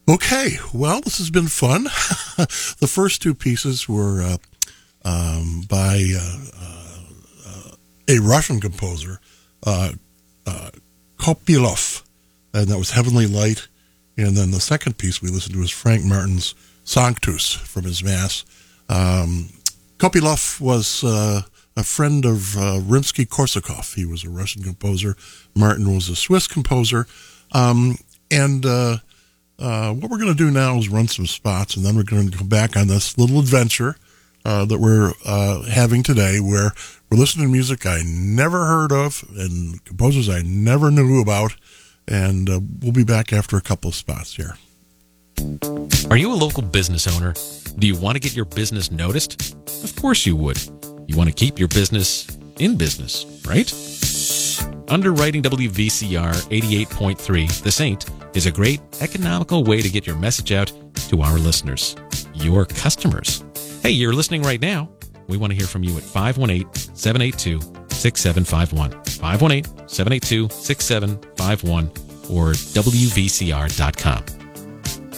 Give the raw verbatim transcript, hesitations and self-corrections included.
Okay, well, this has been fun. The first two pieces were uh, um, by uh, uh, a Russian composer, uh, uh, Kopylov, and that was Heavenly Light. And then the second piece we listened to was Frank Martin's Sanctus from his Mass. Um, Kopylov was uh, a friend of uh, Rimsky-Korsakov. He was a Russian composer. Martin was a Swiss composer. Um, and uh, uh, what we're going to do now is run some spots, and then we're going to come back on this little adventure uh, that we're uh, having today, where we're listening to music I never heard of and composers I never knew about. And uh, we'll be back after a couple of spots here. Are you a local business owner? Do you want to get your business noticed? Of course you would. You want to keep your business in business, right? Underwriting W V C R eighty-eight point three, The Saint, is a great economical way to get your message out to our listeners, your customers. Hey, you're listening right now. We want to hear from you at five one eight, seven eight two, six seven five one, five one eight, seven eight two, six seven five one, or W V C R dot com.